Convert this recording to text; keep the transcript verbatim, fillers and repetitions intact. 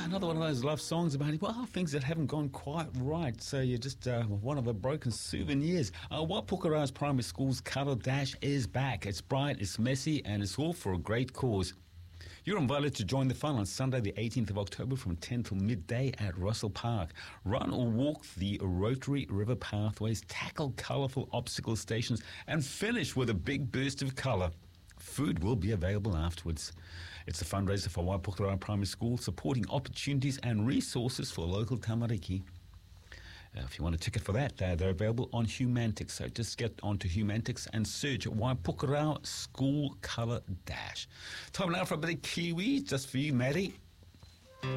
another one of those love songs about, well, things that haven't gone quite right. So you're just uh, one of the broken souvenirs. Uh, Waipukurau's Primary School's Colour Dash is back. It's bright, it's messy, and it's all for a great cause. You're invited to join the fun on Sunday the eighteenth of October from ten till midday at Russell Park. Run or walk the Rotary River pathways, tackle colourful obstacle stations, and finish with a big burst of colour. Food will be available afterwards. It's a fundraiser for Waipukurau Primary School, supporting opportunities and resources for local tamariki. Uh, if you want a ticket for that, uh, they're available on Humantix. So just get onto Humantix and search Waipukurau School Colour Dash. Time now for a bit of Kiwi, just for you, Maddie.